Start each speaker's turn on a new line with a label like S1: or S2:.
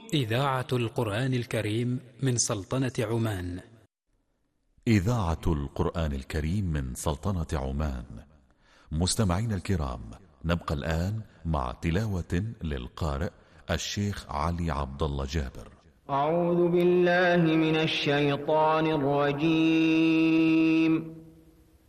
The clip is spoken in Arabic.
S1: إذاعة القرآن الكريم من سلطنة عمان.
S2: إذاعة القرآن الكريم من سلطنة عمان. مستمعين الكرام، نبقى الآن مع تلاوة للقارئ الشيخ علي عبد الله جابر.
S3: أعوذ بالله من الشيطان الرجيم.